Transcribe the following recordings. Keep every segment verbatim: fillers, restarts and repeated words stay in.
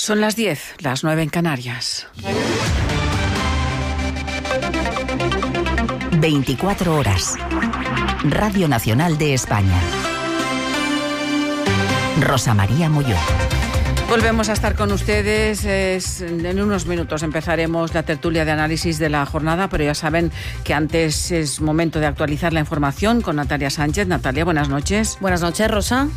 Son las diez, las nueve en Canarias. veinticuatro horas. Radio Nacional de España. Rosa María Molló. Volvemos a estar con ustedes. Es, en unos minutos empezaremos la tertulia de análisis de la jornada, pero ya saben que antes es momento de actualizar la información con Natalia Sánchez. Natalia, buenas noches. Buenas noches, Rosa.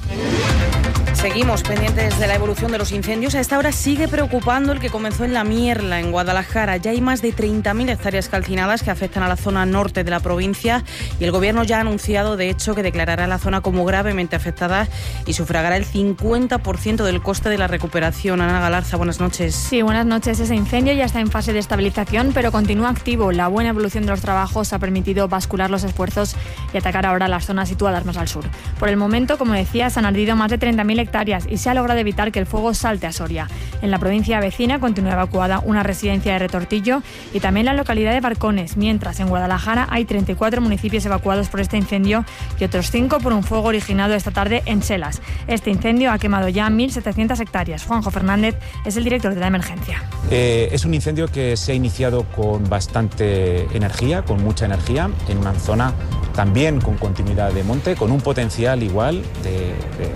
Seguimos pendientes de la evolución de los incendios. A esta hora sigue preocupando el que comenzó en La Mierla, en Guadalajara. Ya hay más de treinta mil hectáreas calcinadas que afectan a la zona norte de la provincia y el Gobierno ya ha anunciado, de hecho, que declarará la zona como gravemente afectada y sufragará el cincuenta por ciento del coste de la recuperación. Ana Galarza, buenas noches. Sí, buenas noches. Ese incendio ya está en fase de estabilización, pero continúa activo. La buena evolución de los trabajos ha permitido bascular los esfuerzos y atacar ahora las zonas situadas más al sur. Por el momento, como decía, se han ardido más de treinta mil hectáreas y se ha logrado evitar que el fuego salte a Soria. En la provincia vecina continúa evacuada una residencia de Retortillo y también la localidad de Barcones, mientras en Guadalajara hay treinta y cuatro municipios evacuados por este incendio y otros cinco por un fuego originado esta tarde en Selas. Este incendio ha quemado ya mil setecientas hectáreas. Juanjo Fernández es el director de la emergencia. Eh, es un incendio que se ha iniciado con bastante energía, con mucha energía, en una zona también con continuidad de monte, con un potencial igual de,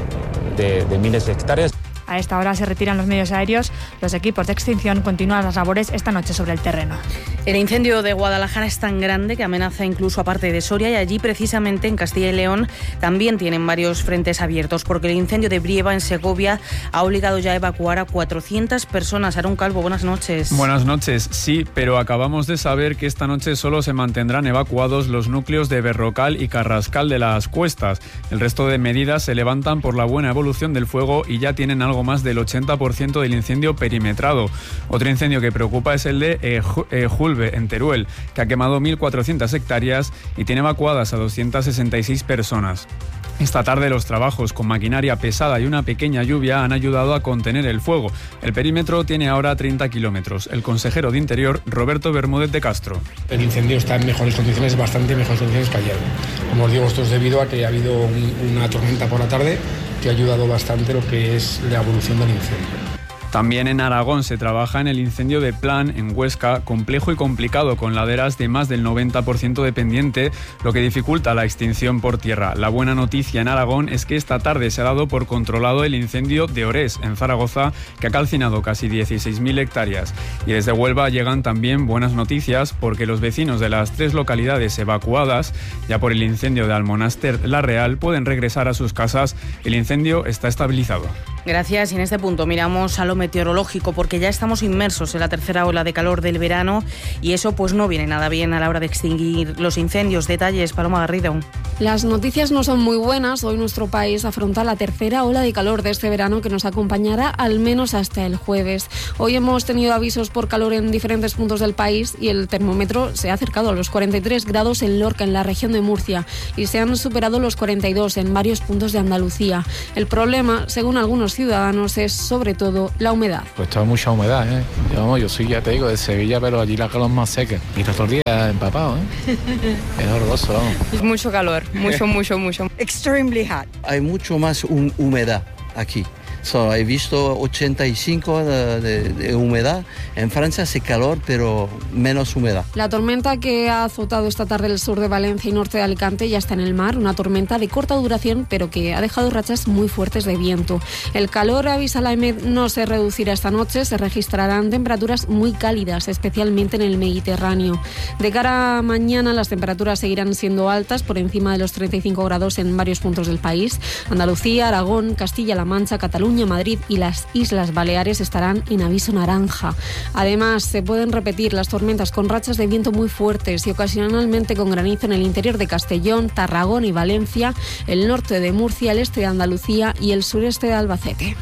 de, de, de miles de hectáreas. A esta hora se retiran los medios aéreos. Los equipos de extinción continúan las labores esta noche sobre el terreno. El incendio de Guadalajara es tan grande que amenaza incluso a parte de Soria y allí precisamente en Castilla y León también tienen varios frentes abiertos porque el incendio de Brieva en Segovia ha obligado ya a evacuar a cuatrocientas personas. Aarón Calvo, buenas noches. Buenas noches, sí, pero acabamos de saber que esta noche solo se mantendrán evacuados los núcleos de Berrocal y Carrascal de las Cuestas. El resto de medidas se levantan por la buena evolución del fuego y ya tienen algo más del ochenta por ciento del incendio perimetrado. Otro incendio que preocupa es el de eh, eh, Julve, en Teruel, que ha quemado mil cuatrocientas hectáreas y tiene evacuadas a doscientas sesenta y seis personas. Esta tarde los trabajos con maquinaria pesada y una pequeña lluvia han ayudado a contener el fuego. El perímetro tiene ahora treinta kilómetros. El consejero de Interior, Roberto Bermúdez de Castro. El incendio está en mejores condiciones, bastante mejores condiciones que ayer. Como os digo, esto es debido a que ha habido un, una tormenta por la tarde que ha ayudado bastante lo que es la evolución del incendio. También en Aragón se trabaja en el incendio de Plan, en Huesca, complejo y complicado, con laderas de más del noventa por ciento de pendiente, lo que dificulta la extinción por tierra. La buena noticia en Aragón es que esta tarde se ha dado por controlado el incendio de Orés, en Zaragoza, que ha calcinado casi dieciséis mil hectáreas. Y desde Huelva llegan también buenas noticias, porque los vecinos de las tres localidades evacuadas, ya por el incendio de Almonaster La Real, pueden regresar a sus casas. El incendio está estabilizado. Gracias. Y en este punto miramos a lo meteorológico porque ya estamos inmersos en la tercera ola de calor del verano y eso pues no viene nada bien a la hora de extinguir los incendios. Detalles, Paloma Garrido. Las noticias no son muy buenas. Hoy nuestro país afronta la tercera ola de calor de este verano que nos acompañará al menos hasta el jueves. Hoy hemos tenido avisos por calor en diferentes puntos del país y el termómetro se ha acercado a los cuarenta y tres grados en Lorca, en la región de Murcia, y se han superado los cuarenta y dos en varios puntos de Andalucía. El problema, según algunos ciudadanos, es sobre todo la humedad. Pues toda mucha humedad, ¿eh? Yo, yo soy, ya te digo, de Sevilla, pero allí la calor más seca. Y todos los días empapado, ¿eh? Es horroroso, vamos. Es mucho calor, mucho, mucho, mucho. Extremely hot. Hay mucho más hum- humedad aquí. So, he visto ochenta y cinco de, de, de humedad. En Francia hace calor, pero menos humedad. La tormenta que ha azotado esta tarde el sur de Valencia y norte de Alicante ya está en el mar. Una tormenta de corta duración, pero que ha dejado rachas muy fuertes de viento. El calor, avisa la E M E D, no se reducirá esta noche. Se registrarán temperaturas muy cálidas, especialmente en el Mediterráneo. De cara a mañana, las temperaturas seguirán siendo altas, por encima de los treinta y cinco grados en varios puntos del país. Andalucía, Aragón, Castilla-La Mancha, Cataluña, Madrid y las Islas Baleares estarán en aviso naranja. Además, se pueden repetir las tormentas con rachas de viento muy fuertes y ocasionalmente con granizo en el interior de Castellón, Tarragona y Valencia, el norte de Murcia, el este de Andalucía y el sureste de Albacete.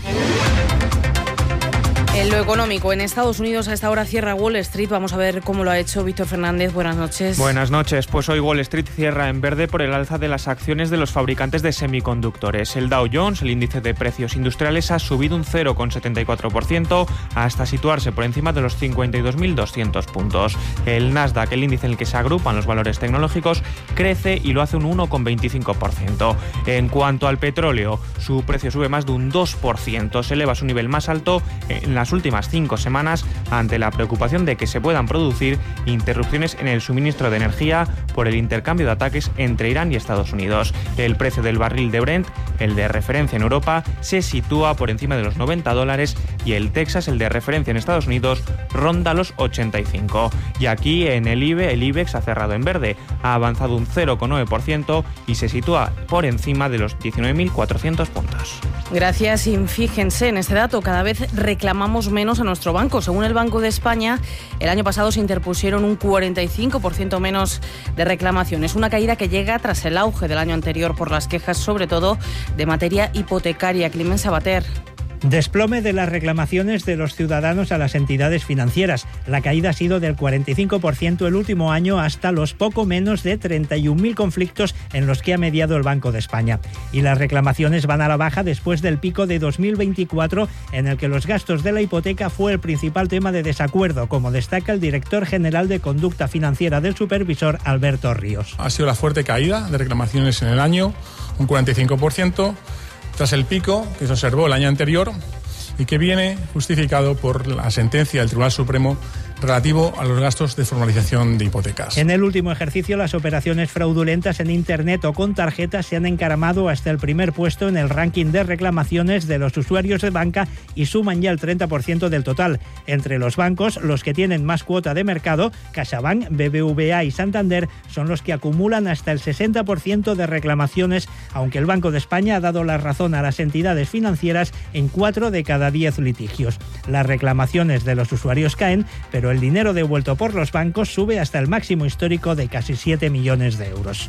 En lo económico, en Estados Unidos a esta hora cierra Wall Street. Vamos a ver cómo lo ha hecho Víctor Fernández. Buenas noches. Buenas noches. Pues hoy Wall Street cierra en verde por el alza de las acciones de los fabricantes de semiconductores. El Dow Jones, el índice de precios industriales, ha subido un cero coma setenta y cuatro por ciento hasta situarse por encima de los cincuenta y dos mil doscientos puntos. El Nasdaq, el índice en el que se agrupan los valores tecnológicos, crece y lo hace un uno coma veinticinco por ciento. En cuanto al petróleo, su precio sube más de un dos por ciento. Se eleva a su nivel más alto en la las últimas cinco semanas ante la preocupación de que se puedan producir interrupciones en el suministro de energía por el intercambio de ataques entre Irán y Estados Unidos. El precio del barril de Brent, el de referencia en Europa, se sitúa por encima de los noventa dólares y el Texas, el de referencia en Estados Unidos, ronda los ochenta y cinco. Y aquí en el I B E, el IBEX ha cerrado en verde, ha avanzado un cero coma nueve por ciento y se sitúa por encima de los diecinueve mil cuatrocientos puntos. Gracias, y fíjense en este dato, cada vez reclamamos menos a nuestro banco. Según el Banco de España, el año pasado se interpusieron un cuarenta y cinco por ciento menos de reclamaciones, una caída que llega tras el auge del año anterior por las quejas, sobre todo de materia hipotecaria. Climent Sabater. Desplome de las reclamaciones de los ciudadanos a las entidades financieras. La caída ha sido del cuarenta y cinco por ciento el último año, hasta los poco menos de treinta y un mil conflictos en los que ha mediado el Banco de España. Y las reclamaciones van a la baja después del pico de dos mil veinticuatro, en el que los gastos de la hipoteca fue el principal tema de desacuerdo, como destaca el director general de Conducta Financiera del Supervisor, Alberto Ríos. Ha sido la fuerte caída de reclamaciones en el año, un cuarenta y cinco por ciento. Tras el pico que se observó el año anterior y que viene justificado por la sentencia del Tribunal Supremo relativo a los gastos de formalización de hipotecas. En el último ejercicio, las operaciones fraudulentas en Internet o con tarjetas se han encaramado hasta el primer puesto en el ranking de reclamaciones de los usuarios de banca y suman ya el treinta por ciento del total. Entre los bancos, los que tienen más cuota de mercado, CaixaBank, B B V A y Santander, son los que acumulan hasta el sesenta por ciento de reclamaciones, aunque el Banco de España ha dado la razón a las entidades financieras en cuatro de cada diez litigios. Las reclamaciones de los usuarios caen, pero el dinero devuelto por los bancos sube hasta el máximo histórico de casi siete millones de euros.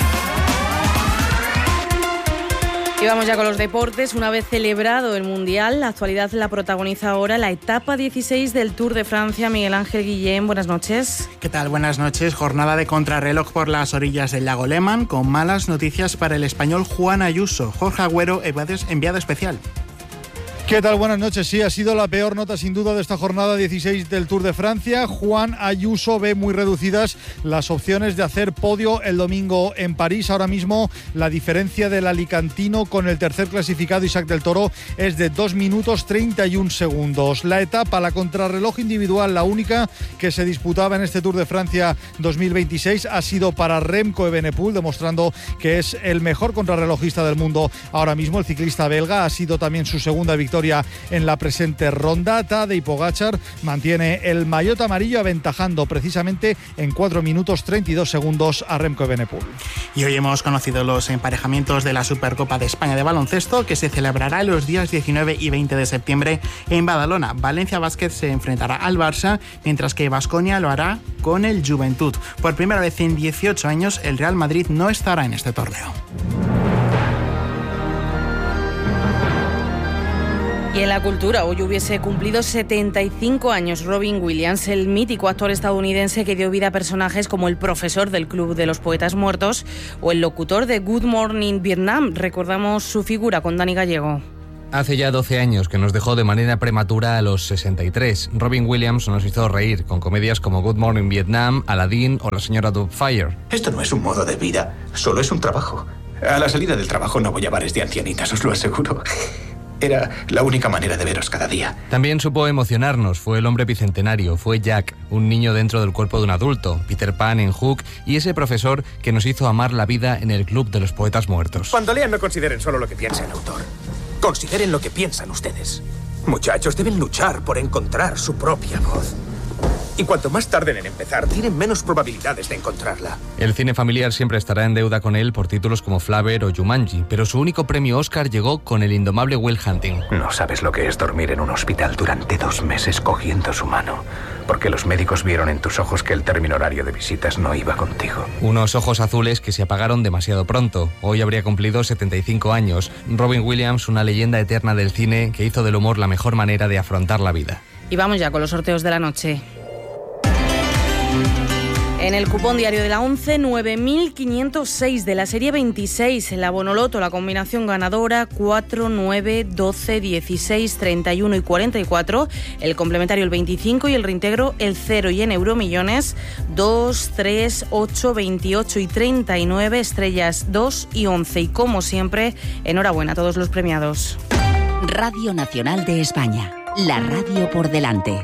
Y vamos ya con los deportes. Una vez celebrado el Mundial, la actualidad la protagoniza ahora la etapa dieciséis del Tour de Francia. Miguel Ángel Guillén, buenas noches. ¿Qué tal? Buenas noches. Jornada de contrarreloj por las orillas del lago Léman, con malas noticias para el español Juan Ayuso. Jorge Agüero, enviado especial. ¿Qué tal? Buenas noches. Sí, ha sido la peor nota sin duda de esta jornada dieciséis del Tour de Francia. Juan Ayuso ve muy reducidas las opciones de hacer podio el domingo en París. Ahora mismo la diferencia del alicantino con el tercer clasificado Isaac del Toro es de dos minutos treinta y un segundos. La etapa, la contrarreloj individual, la única que se disputaba en este Tour de Francia dos mil veintiséis, ha sido para Remco Evenepoel, demostrando que es el mejor contrarrelojista del mundo ahora mismo. El ciclista belga ha sido también su segunda victoria en la presente ronda. Tadej Pogačar mantiene el maillot amarillo, aventajando precisamente en cuatro minutos treinta y dos segundos a Remco Evenepoel. Y hoy hemos conocido los emparejamientos de la Supercopa de España de baloncesto, que se celebrará los días diecinueve y veinte de septiembre en Badalona. Valencia Basket se enfrentará al Barça, mientras que Baskonia lo hará con el Juventud. Por primera vez en dieciocho años, el Real Madrid no estará en este torneo. Y en la cultura, hoy hubiese cumplido setenta y cinco años Robin Williams, el mítico actor estadounidense que dio vida a personajes como el profesor del Club de los Poetas Muertos o el locutor de Good Morning Vietnam. Recordamos su figura con Dani Gallego. Hace ya doce años que nos dejó de manera prematura a los sesenta y tres. Robin Williams nos hizo reír con comedias como Good Morning Vietnam, Aladdin o La señora Doubtfire. Esto no es un modo de vida, solo es un trabajo. A la salida del trabajo no voy a bares de ancianitas, os lo aseguro. Era la única manera de veros cada día. También supo emocionarnos. Fue el hombre bicentenario, fue Jack, un niño dentro del cuerpo de un adulto, Peter Pan en Hook y ese profesor que nos hizo amar la vida en el Club de los Poetas Muertos. Cuando lean, no consideren solo lo que piensa el autor. Consideren lo que piensan ustedes. Muchachos, deben luchar por encontrar su propia voz. Y cuanto más tarden en empezar, tienen menos probabilidades de encontrarla. El cine familiar siempre estará en deuda con él por títulos como Flaver o Jumanji, pero su único premio Oscar llegó con el indomable Will Hunting. No sabes lo que es dormir en un hospital durante dos meses cogiendo su mano, porque los médicos vieron en tus ojos que el término horario de visitas no iba contigo. Unos ojos azules que se apagaron demasiado pronto. Hoy habría cumplido setenta y cinco años. Robin Williams, una leyenda eterna del cine que hizo del humor la mejor manera de afrontar la vida. Y vamos ya con los sorteos de la noche. En el cupón diario de la once, nueve mil quinientos seis de la serie veintiséis. En la Bonoloto, la combinación ganadora cuatro, nueve, doce, dieciséis, treinta y uno y cuarenta y cuatro. El complementario el veinticinco y el reintegro el cero. Y en Euromillones dos, tres, ocho, veintiocho y treinta y nueve, estrellas dos y once. Y como siempre, enhorabuena a todos los premiados. Radio Nacional de España. La radio por delante.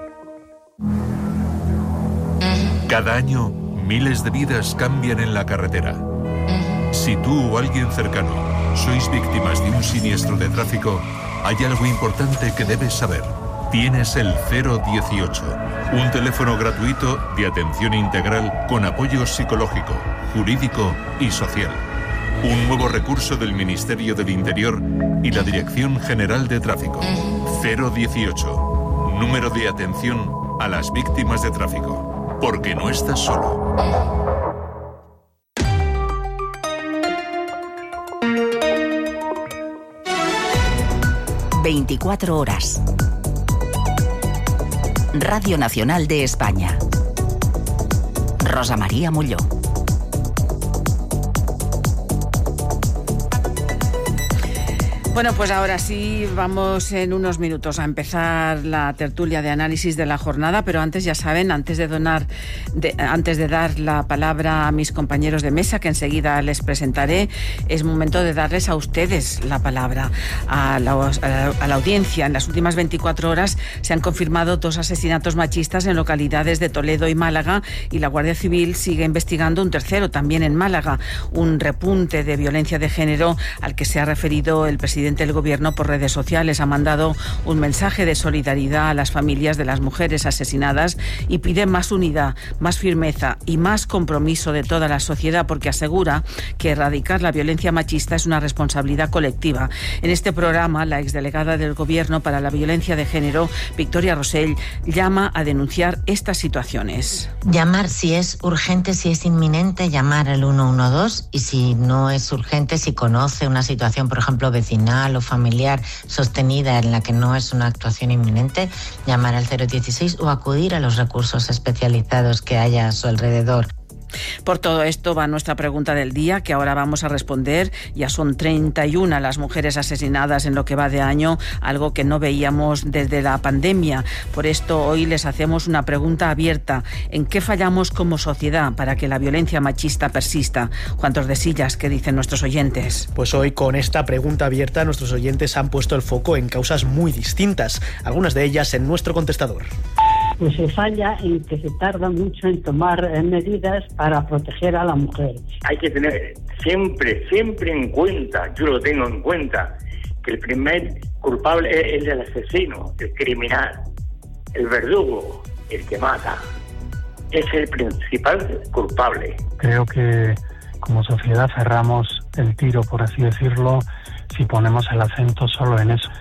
Cada año, miles de vidas cambian en la carretera. Si tú o alguien cercano sois víctimas de un siniestro de tráfico, hay algo importante que debes saber. Tienes el cero dieciocho, un teléfono gratuito de atención integral con apoyo psicológico, jurídico y social. Un nuevo recurso del Ministerio del Interior y la Dirección General de Tráfico. cero dieciocho, número de atención a las víctimas de tráfico. Porque no estás solo. veinticuatro horas. Radio Nacional de España. Rosa María Molló. Bueno, pues ahora sí, vamos en unos minutos a empezar la tertulia de análisis de la jornada, pero antes, ya saben, antes de donar, de, antes de dar la palabra a mis compañeros de mesa, que enseguida les presentaré, es momento de darles a ustedes la palabra, a la, a la, a la audiencia. En las últimas veinticuatro horas se han confirmado dos asesinatos machistas en localidades de Toledo y Málaga, y la Guardia Civil sigue investigando un tercero, también en Málaga, un repunte de violencia de género al que se ha referido el presidente del Gobierno por redes sociales. Ha mandado un mensaje de solidaridad a las familias de las mujeres asesinadas y pide más unidad, más firmeza y más compromiso de toda la sociedad, porque asegura que erradicar la violencia machista es una responsabilidad colectiva. En este programa, la exdelegada del Gobierno para la violencia de género, Victoria Rosell, llama a denunciar estas situaciones. Llamar si es urgente, si es inminente, llamar al uno uno dos, y si no es urgente, si conoce una situación, por ejemplo, vecinal o familiar sostenida en la que no es una actuación inminente, llamar al cero dieciséis o acudir a los recursos especializados que haya a su alrededor. Por todo esto va nuestra pregunta del día, que ahora vamos a responder. Ya son treinta y una las mujeres asesinadas en lo que va de año, algo que no veíamos desde la pandemia. Por esto hoy les hacemos una pregunta abierta. ¿En qué fallamos como sociedad para que la violencia machista persista? Juan Tordesillas, ¿qué dicen nuestros oyentes? Pues hoy, con esta pregunta abierta, nuestros oyentes han puesto el foco en causas muy distintas, algunas de ellas en nuestro contestador. Pues se falla en que se tarda mucho en tomar medidas para proteger a la mujer. Hay que tener siempre, siempre en cuenta, yo lo tengo en cuenta, que el primer culpable es el asesino, el criminal, el verdugo, el que mata. Es el principal culpable. Creo que como sociedad cerramos el tiro, por así decirlo, si ponemos el acento solo en eso.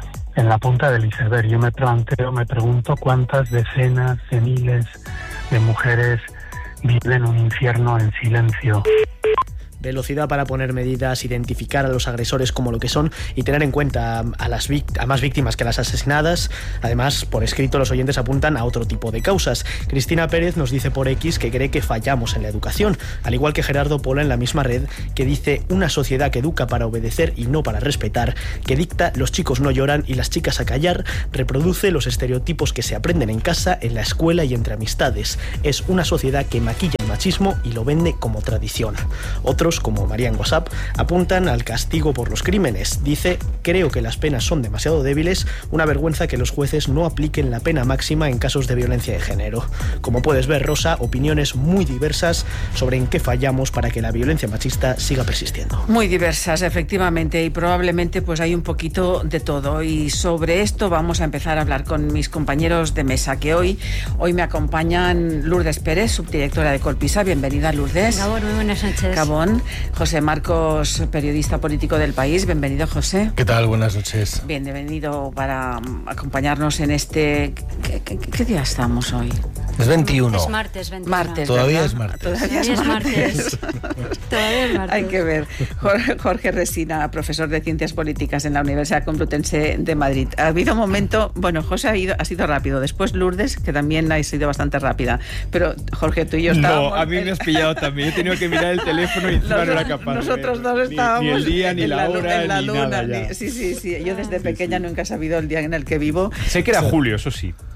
En la punta del iceberg. Yo me planteo, me pregunto cuántas decenas de miles de mujeres viven un infierno en silencio. Velocidad para poner medidas, identificar a los agresores como lo que son y tener en cuenta a, las vict- a más víctimas que las asesinadas. Además, por escrito, los oyentes apuntan a otro tipo de causas. Cristina Pérez nos dice por X que cree que fallamos en la educación, al igual que Gerardo Pola en la misma red, que dice una sociedad que educa para obedecer y no para respetar, que dicta los chicos no lloran y las chicas a callar, reproduce los estereotipos que se aprenden en casa, en la escuela y entre amistades. Es una sociedad que maquilla el machismo y lo vende como tradición. Otros, como María en WhatsApp, apuntan al castigo por los crímenes. Dice: creo que las penas son demasiado débiles, una vergüenza que los jueces no apliquen la pena máxima en casos de violencia de género. Como puedes ver, Rosa, opiniones muy diversas sobre en qué fallamos para que la violencia machista siga persistiendo. Muy diversas, efectivamente, y probablemente pues hay un poquito de todo. Y sobre esto vamos a empezar a hablar con mis compañeros de mesa, que hoy, hoy me acompañan Lourdes Pérez, subdirectora de Colpisa. Bienvenida, Lourdes. Gabón, muy buenas noches. Gabón. José Marcos, periodista político del País. Bienvenido, José. ¿Qué tal? Buenas noches. Bienvenido para acompañarnos en este... ¿Qué, qué, qué día estamos hoy? Es veintiuno. Es martes, veintiuno. Martes, Todavía ¿verdad? es martes. Todavía, Todavía es es martes. martes. Todavía es martes. Hay que ver. Jorge, Jorge Resina, profesor de Ciencias Políticas en la Universidad Complutense de Madrid. Ha habido un momento... Bueno, José ha, ido, ha sido rápido. Después Lourdes, que también ha sido bastante rápida. Pero, Jorge, tú y yo estábamos... No, a mí me has pillado también. He tenido que mirar el teléfono y encima no era capaz. Nosotros dos ni, estábamos ni el día, ni en la, la hora, en la ni luna. nada ya. Ni, sí, sí, sí. Yo desde sí, pequeña sí. nunca he sabido el día en el que vivo. Sé que era julio, eso sí.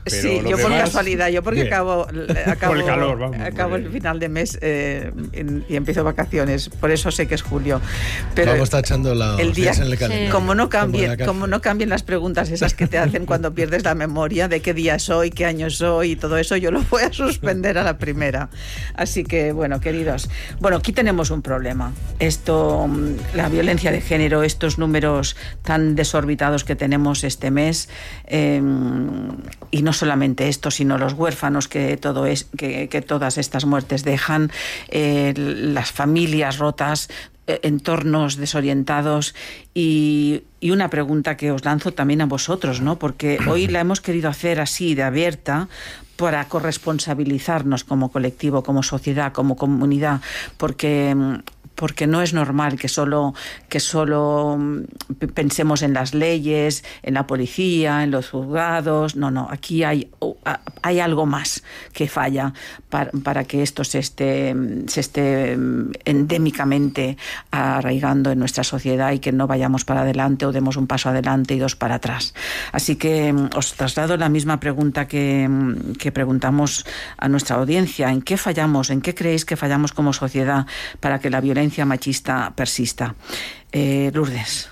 Pero sí, yo demás, por casualidad, yo porque bien. acabo, acabo, Por el calor, vamos, acabo bien. el final de mes eh, en, y empiezo vacaciones, por eso sé que es julio. Pero Vamos tachando la el día, en el calendario. como no Como en cambien, la cárcel. como no cambien las preguntas esas que te hacen cuando pierdes la memoria de qué día soy, qué año soy y todo eso, yo lo voy a suspender a la primera. Así que, bueno, queridos, bueno, aquí tenemos un problema. Esto, la violencia de género, estos números tan desorbitados que tenemos este mes, eh, y no solamente esto, sino los huérfanos que todo es que, que todas estas muertes dejan, eh, las familias rotas, eh, entornos desorientados y, y una pregunta que os lanzo también a vosotros, ¿no? Porque hoy la hemos querido hacer así de abierta para corresponsabilizarnos como colectivo, como sociedad, como comunidad, porque porque no es normal que solo, que solo pensemos en las leyes, en la policía, en los juzgados. No, no, aquí hay, hay algo más que falla para, para que esto se esté, se esté endémicamente arraigando en nuestra sociedad y que no vayamos para adelante o demos un paso adelante y dos para atrás. Así que os traslado la misma pregunta que, que preguntamos a nuestra audiencia. ¿En qué fallamos? ¿En qué creéis que fallamos como sociedad para que la violencia machista persista? Eh, Lourdes.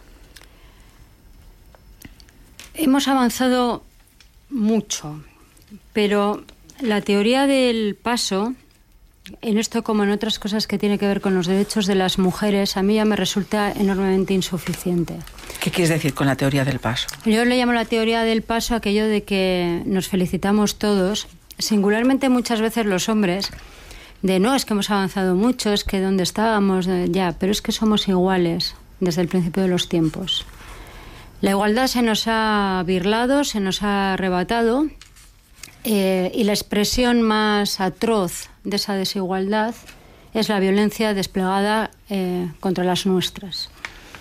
Hemos avanzado mucho, pero la teoría del paso, en esto como en otras cosas que tiene que ver con los derechos de las mujeres, a mí ya me resulta enormemente insuficiente. ¿Qué quieres decir con la teoría del paso? Yo le llamo la teoría del paso aquello de que nos felicitamos todos, singularmente muchas veces los hombres, de no, es que hemos avanzado mucho, es que dónde estábamos, ya, pero es que somos iguales desde el principio de los tiempos. La igualdad se nos ha birlado, se nos ha arrebatado, eh, y la expresión más atroz de esa desigualdad es la violencia desplegada eh, contra las nuestras.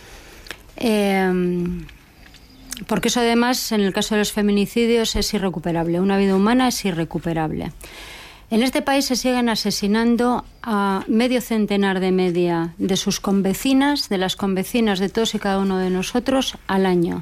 Eh, porque eso además, en el caso de los feminicidios, es irrecuperable. Una vida humana es irrecuperable. En este país se siguen asesinando a medio centenar de media de sus convecinas, de las convecinas de todos y cada uno de nosotros, al año.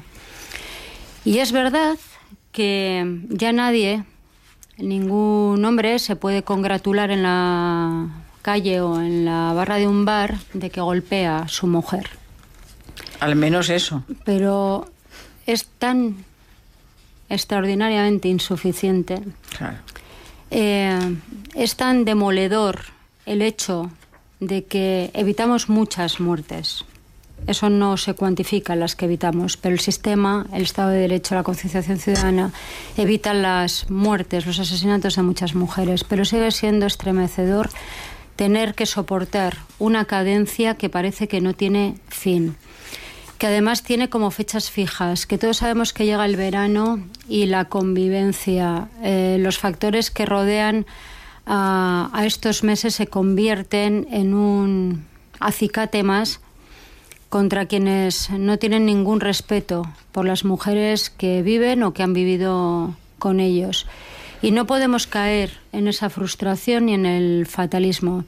Y es verdad que ya nadie, ningún hombre, se puede congratular en la calle o en la barra de un bar de que golpea a su mujer. Al menos eso. Pero es tan extraordinariamente insuficiente. Claro. Eh, es tan demoledor el hecho de que evitamos muchas muertes. Eso no se cuantifica, las que evitamos, pero el sistema, el Estado de Derecho, la concienciación ciudadana evitan las muertes, los asesinatos de muchas mujeres, pero sigue siendo estremecedor tener que soportar una cadencia que parece que no tiene fin, que además tiene como fechas fijas, que todos sabemos que llega el verano y la convivencia, eh, los factores que rodean a, a estos meses se convierten en un acicate más contra quienes no tienen ningún respeto por las mujeres que viven o que han vivido con ellos. Y no podemos caer en esa frustración ni en el fatalismo.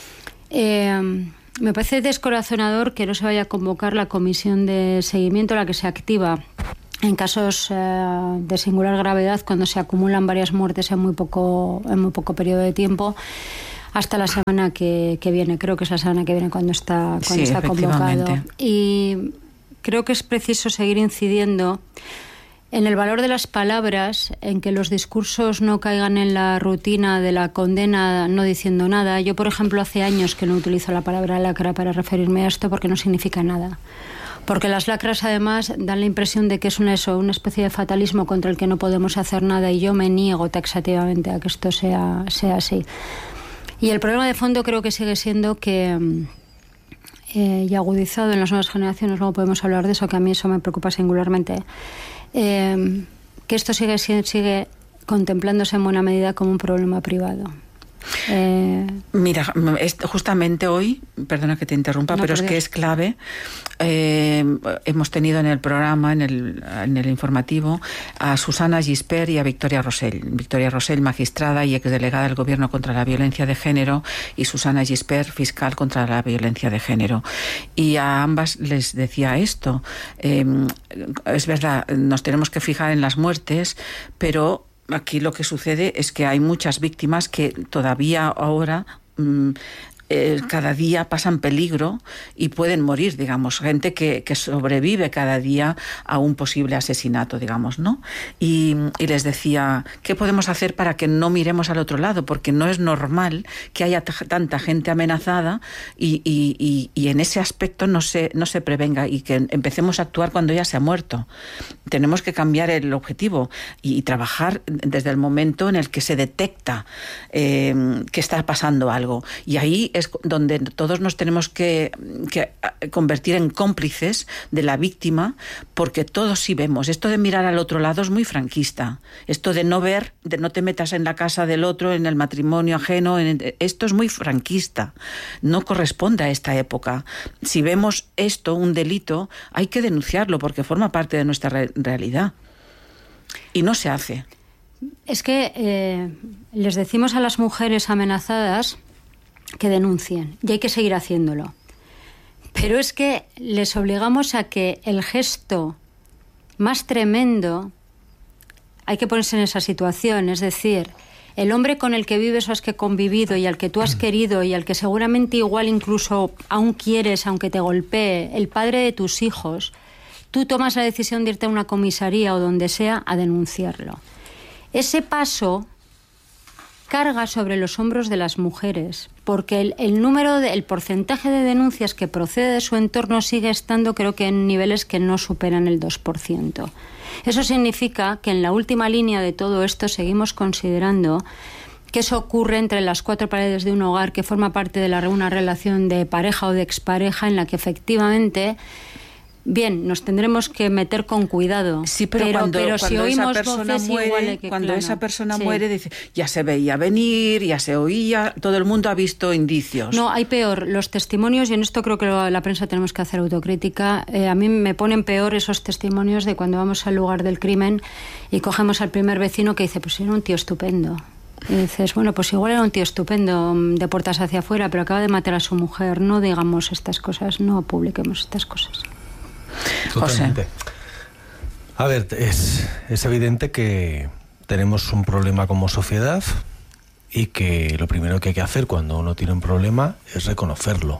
Eh, Me parece descorazonador que no se vaya a convocar la comisión de seguimiento, la que se activa en casos eh, de singular gravedad, cuando se acumulan varias muertes en muy poco, en muy poco periodo de tiempo, hasta la semana que, que viene. Creo que es la semana que viene cuando está, cuando sí, está convocado. Y creo que es preciso seguir incidiendo en el valor de las palabras, en que los discursos no caigan en la rutina de la condena no diciendo nada. Yo, por ejemplo, hace años que no utilizo la palabra lacra para referirme a esto porque no significa nada. Porque las lacras, además, dan la impresión de que es una, eso, una especie de fatalismo contra el que no podemos hacer nada, y yo me niego taxativamente a que esto sea, sea así. Y el problema de fondo creo que sigue siendo que, eh, y agudizado en las nuevas generaciones, luego podemos hablar de eso, que a mí eso me preocupa singularmente, Eh, que esto sigue, sigue contemplándose en buena medida como un problema privado. Eh... Mira, es justamente hoy, perdona que te interrumpa, no, pero es que es clave. Eh, hemos tenido en el programa, en el, en el informativo, a Susana Gispert y a Victoria Rosell. Victoria Rosell, magistrada y exdelegada del Gobierno contra la violencia de género, y Susana Gispert, fiscal contra la violencia de género. Y a ambas les decía esto. Eh, es verdad, nos tenemos que fijar en las muertes, pero aquí lo que sucede es que hay muchas víctimas que todavía ahora... Mmm, Eh, cada día pasan peligro y pueden morir, digamos, gente que, que sobrevive cada día a un posible asesinato, digamos, ¿no? Y, y les decía, ¿qué podemos hacer para que no miremos al otro lado? Porque no es normal que haya t- tanta gente amenazada y, y, y, y en ese aspecto no se, no se prevenga y que empecemos a actuar cuando ya se ha muerto. Tenemos que cambiar el objetivo y, y trabajar desde el momento en el que se detecta eh, que está pasando algo. Y ahí es donde todos nos tenemos que, que convertir en cómplices de la víctima, porque todos sí vemos. Esto de mirar al otro lado es muy franquista. Esto de no ver, de no te metas en la casa del otro, en el matrimonio ajeno, en, esto es muy franquista. No corresponde a esta época. Si vemos esto, un delito, hay que denunciarlo porque forma parte de nuestra re- realidad. Y no se hace. Es que eh, les decimos a las mujeres amenazadas que denuncien, y hay que seguir haciéndolo. Pero es que les obligamos a que el gesto más tremendo, hay que ponerse en esa situación, es decir, el hombre con el que vives o has que convivido y al que tú has querido y al que seguramente igual incluso aún quieres, aunque te golpee, el padre de tus hijos, tú tomas la decisión de irte a una comisaría o donde sea a denunciarlo. Ese paso carga sobre los hombros de las mujeres, porque el, el número, de, el porcentaje de denuncias que procede de su entorno sigue estando, creo que en niveles que no superan el dos por ciento. Eso significa que en la última línea de todo esto seguimos considerando que eso ocurre entre las cuatro paredes de un hogar, que forma parte de la, una relación de pareja o de expareja en la que efectivamente... Bien, nos tendremos que meter con cuidado. Sí, pero, pero cuando, pero cuando si esa oímos persona voces muere, igual que, cuando claro, esa persona sí. muere, dice, ya se veía venir, ya se oía, todo el mundo ha visto indicios. No, hay peor. Los testimonios, y en esto creo que la prensa tenemos que hacer autocrítica, eh, a mí me ponen peor esos testimonios de cuando vamos al lugar del crimen y cogemos al primer vecino que dice, pues era un tío estupendo. Y dices, bueno, pues igual era un tío estupendo de puertas hacia afuera, pero acaba de matar a su mujer. No digamos estas cosas, no publiquemos estas cosas. Totalmente. A ver, es, es evidente que tenemos un problema como sociedad y que lo primero que hay que hacer cuando uno tiene un problema es reconocerlo.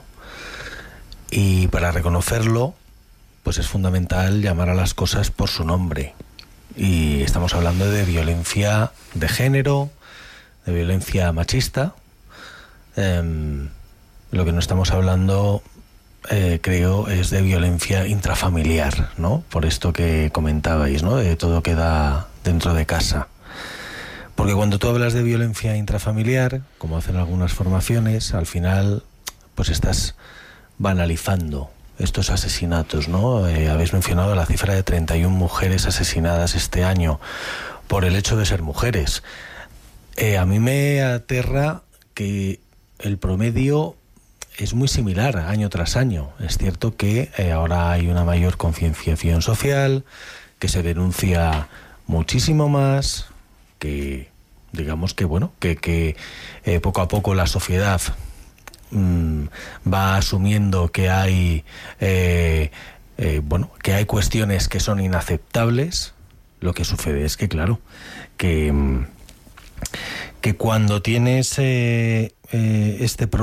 Y para reconocerlo, pues es fundamental llamar a las cosas por su nombre. Y estamos hablando de violencia de género, de violencia machista. Eh, lo que no estamos hablando... Eh, creo es de violencia intrafamiliar, ¿no? Por esto que comentabais, ¿no? De todo queda dentro de casa. Porque cuando tú hablas de violencia intrafamiliar, como hacen algunas formaciones, al final pues estás banalizando estos asesinatos, ¿no? Eh, habéis mencionado la cifra de treinta y una mujeres asesinadas este año por el hecho de ser mujeres. Eh, a mí me aterra que el promedio es muy similar año tras año. Es cierto que eh, ahora hay una mayor concienciación social, que se denuncia muchísimo más, que digamos que bueno, que, que eh, poco a poco la sociedad mmm, va asumiendo que hay eh, eh, bueno, que hay cuestiones que son inaceptables. Lo que sucede es que claro, que, que cuando tienes eh, eh, este problema